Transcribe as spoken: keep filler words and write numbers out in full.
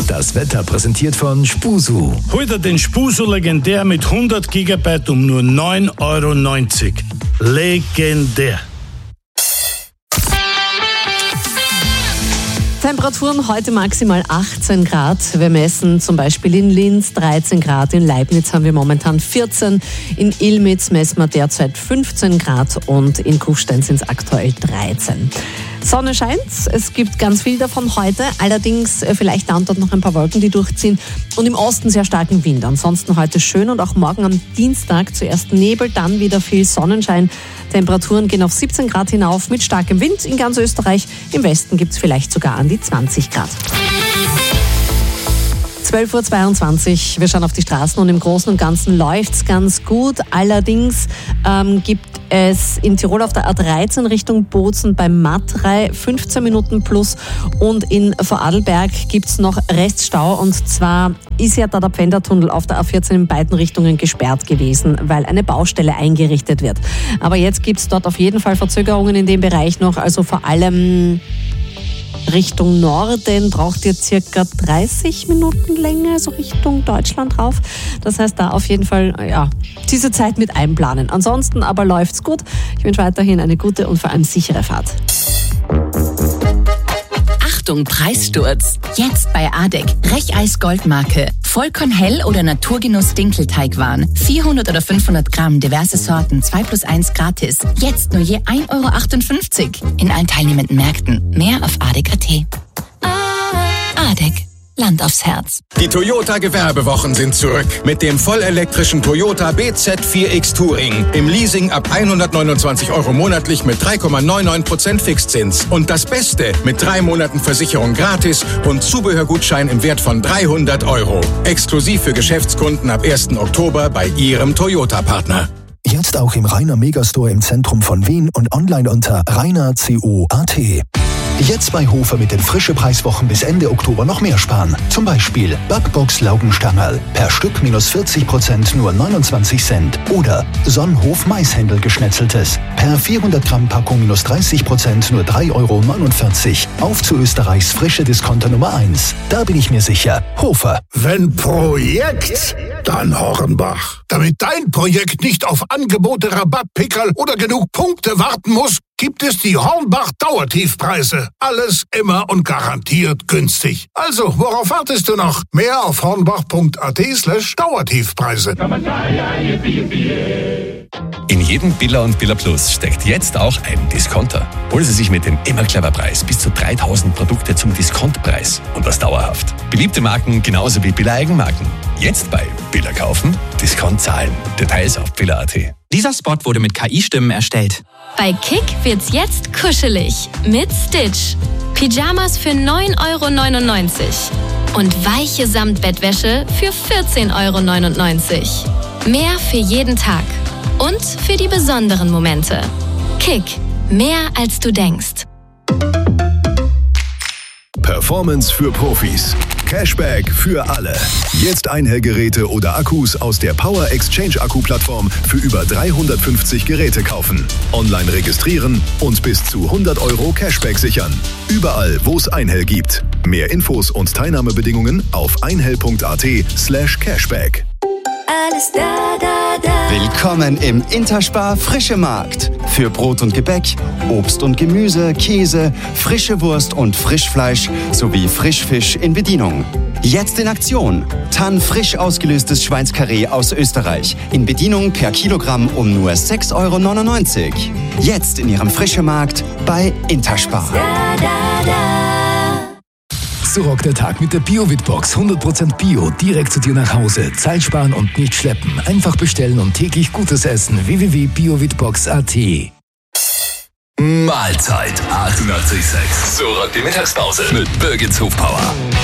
Das Wetter präsentiert von Spusu. Hol dir den Spusu Legendär mit hundert Gigabyte um nur neun Euro neunzig. Legendär. Temperaturen heute maximal achtzehn Grad. Wir messen zum Beispiel in Linz dreizehn Grad, in Leibniz haben wir momentan vierzehn, in Ilmitz messen wir derzeit fünfzehn Grad und in Kufstein sind es aktuell dreizehn. Sonne scheint, es gibt ganz viel davon heute, allerdings vielleicht da und dort noch ein paar Wolken, die durchziehen und im Osten sehr starken Wind. Ansonsten heute schön und auch morgen am Dienstag zuerst Nebel, dann wieder viel Sonnenschein. Temperaturen gehen auf siebzehn Grad hinauf mit starkem Wind in ganz Österreich. Im Westen gibt es vielleicht sogar an die zwanzig Grad. zwölf Uhr zweiundzwanzig, wir schauen auf die Straßen und im Großen und Ganzen läuft's ganz gut. Allerdings ähm, gibt es in Tirol auf der A dreizehn Richtung Bozen beim Matrei fünfzehn Minuten plus und in Vorarlberg gibt's noch Reststau und zwar ist ja da der Pfändertunnel auf der A vierzehn in beiden Richtungen gesperrt gewesen, weil eine Baustelle eingerichtet wird. Aber jetzt gibt's dort auf jeden Fall Verzögerungen in dem Bereich noch, also vor allem Richtung Norden braucht ihr circa dreißig Minuten länger, also Richtung Deutschland rauf. Das heißt, da auf jeden Fall ja, diese Zeit mit einplanen. Ansonsten aber läuft's gut. Ich wünsche weiterhin eine gute und vor allem sichere Fahrt. Achtung, Preissturz. Jetzt bei Adek. Recheis Goldmarke. Vollkornhell oder Naturgenuss Dinkelteigwaren. vierhundert oder fünfhundert Gramm, diverse Sorten, zwei plus eins gratis. Jetzt nur je ein Euro achtundfünfzig. In allen teilnehmenden Märkten. Mehr auf adek punkt at. Adek. Land aufs Herz. Die Toyota Gewerbewochen sind zurück. Mit dem vollelektrischen Toyota B Z vier X Touring. Im Leasing ab hundertneunundzwanzig Euro monatlich mit drei Komma neunundneunzig Prozent Fixzins. Und das Beste, mit drei Monaten Versicherung gratis und Zubehörgutschein im Wert von dreihundert Euro. Exklusiv für Geschäftskunden ab ersten Oktober bei Ihrem Toyota-Partner. Jetzt auch im Rainer Megastore im Zentrum von Wien und online unter rainer punkt co punkt at. Jetzt bei Hofer mit den frische Preiswochen bis Ende Oktober noch mehr sparen. Zum Beispiel Backbox Laugenstangerl. Per Stück minus vierzig Prozent nur neunundzwanzig Cent. Oder Sonnenhof Maishändel geschnetzeltes. Per vierhundert Gramm Packung minus dreißig Prozent nur drei Euro neunundvierzig. Auf zu Österreichs frische Discounter Nummer eins. Da bin ich mir sicher. Hofer. Wenn Projekt, dann Hornbach. Damit dein Projekt nicht auf Angebote, Rabattpickerl oder genug Punkte warten muss, gibt es die Hornbach Dauertiefpreise. Alles immer und garantiert günstig. Also, worauf wartest du noch? Mehr auf hornbach punkt at slash Dauertiefpreise. In jedem Billa und Billa Plus steckt jetzt auch ein Discounter. Holen Sie sich mit dem immer clever Preis bis zu dreitausend Produkte zum Diskontpreis und das dauerhaft. Beliebte Marken genauso wie Billa Eigenmarken. Jetzt bei Billa kaufen, Discount zahlen. Details auf billa punkt at. Dieser Spot wurde mit K I-Stimmen erstellt. Bei Kick wird's jetzt kuschelig mit Stitch. Pyjamas für neun Euro neunundneunzig und weiche Samtbettwäsche für vierzehn Euro neunundneunzig. Mehr für jeden Tag und für die besonderen Momente. Kick, mehr als du denkst. Performance für Profis. Cashback für alle. Jetzt Einhellgeräte oder Akkus aus der Power Exchange Akku-Plattform für über dreihundertfünfzig Geräte kaufen. Online registrieren und bis zu hundert Euro Cashback sichern. Überall, wo es Einhell gibt. Mehr Infos und Teilnahmebedingungen auf einhell punkt at slash cashback. Alles da, da, da. Willkommen im Interspar Frische Markt. Für Brot und Gebäck, Obst und Gemüse, Käse, frische Wurst und Frischfleisch sowie Frischfisch in Bedienung. Jetzt in Aktion. Tann frisch ausgelöstes Schweinskarree aus Österreich. In Bedienung per Kilogramm um nur sechs Euro neunundneunzig. Jetzt in Ihrem Frische Markt bei Interspar. Da, da, da. So rockt der Tag mit der Bio-Witbox. hundert Prozent Bio, direkt zu dir nach Hause. Zeit sparen und nicht schleppen. Einfach bestellen und täglich gutes Essen. w w w punkt bio witbox punkt at. Mahlzeit achtundachtzig Komma sechs. So rockt die Mittagspause mit Birgits Hofpower.